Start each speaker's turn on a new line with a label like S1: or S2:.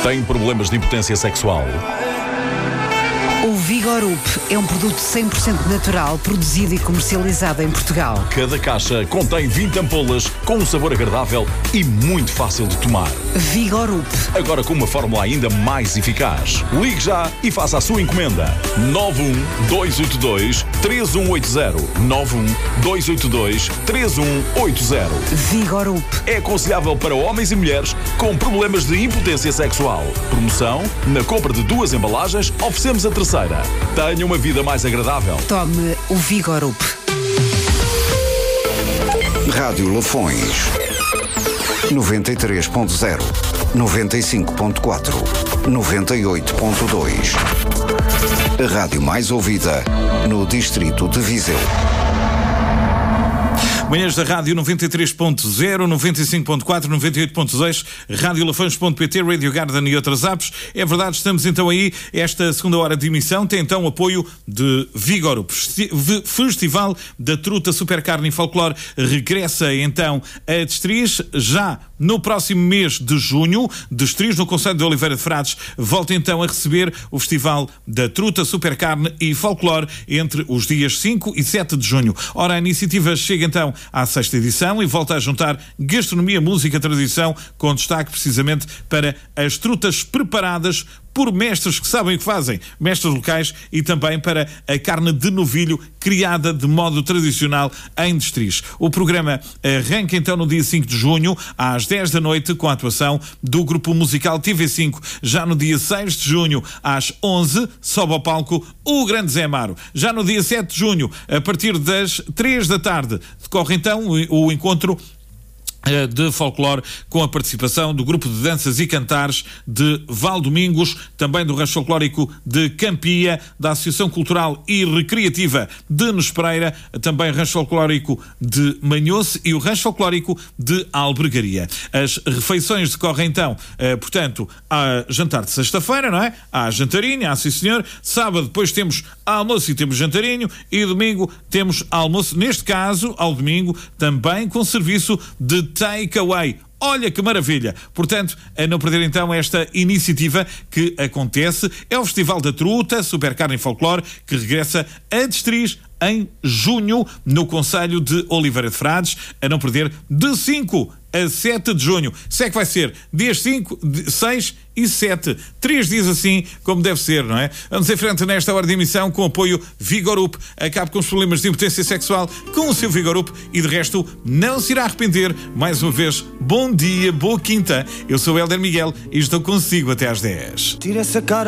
S1: Tem problemas de impotência sexual?
S2: O Vigorup é um produto 100% natural, produzido e comercializado em Portugal.
S1: Cada caixa contém 20 ampolas com um sabor agradável e muito fácil de tomar.
S2: Vigorup.
S1: Agora com uma fórmula ainda mais eficaz. Ligue já e faça a sua encomenda. 91282-3180. 91282-3180.
S2: Vigorup.
S1: É aconselhável para homens e mulheres com problemas de impotência sexual. Promoção: na compra de 2 embalagens, oferecemos a terceira. Tenha uma vida mais agradável.
S2: Tome o Vigorup.
S3: Rádio Lafões 93.0, 95.4, 98.2. A rádio mais ouvida no distrito de Viseu.
S4: Manhãs da Rádio 93.0, 95.4, 98.2, radiolafões.pt, Radio Garden e outras apps. É verdade, estamos então aí. Esta segunda hora de emissão tem então o apoio de Vigorup. Festival da Truta, Supercarne e Folclore regressa então a Destriz já no próximo mês de junho. Destriz, no concelho de Oliveira de Frades, volta então a receber o Festival da Truta, Supercarne e Folclore entre os dias 5 e 7 de junho. Ora, a iniciativa chega então à 6ª edição e volta a juntar gastronomia, música, tradição, com destaque precisamente para as trutas preparadas por mestres que sabem o que fazem, mestres locais, e também para a carne de novilho criada de modo tradicional em Destriz. O programa arranca então no dia 5 de junho, às 10 da noite, com a atuação do grupo musical TV5. Já no dia 6 de junho, às 11, sobe ao palco o Grande Zé Amaro. Já no dia 7 de junho, a partir das 3 da tarde, decorre então o encontro de folclore, com a participação do grupo de danças e cantares de Valdomingos, também do rancho folclórico de Campia, da Associação Cultural e Recreativa de Nespreira, também rancho folclórico de Manhoce e o rancho folclórico de Albergaria. As refeições decorrem então, portanto, a jantar de sexta-feira, não é? Há jantarinho, sim senhor. Sábado depois temos almoço e temos jantarinho, e domingo temos almoço, neste caso, ao domingo, também com serviço de takeaway. Olha que maravilha! Portanto, a não perder então esta iniciativa que acontece, é o Festival da Truta, Supercarne e Folclore, que regressa a Destriz em junho, no concelho de Oliveira de Frades, a não perder, de 5 a 7 de junho. Se é que vai ser dias 5, 6 e 7. 3 dias assim, como deve ser, não é? Vamos em frente nesta hora de emissão com apoio Vigorup. Acabe com os problemas de impotência sexual com o seu Vigorup e, de resto, não se irá arrepender. Mais uma vez, bom dia, boa quinta. Eu sou o Hélder Miguel e estou consigo até às 10.
S5: Tira essa cara.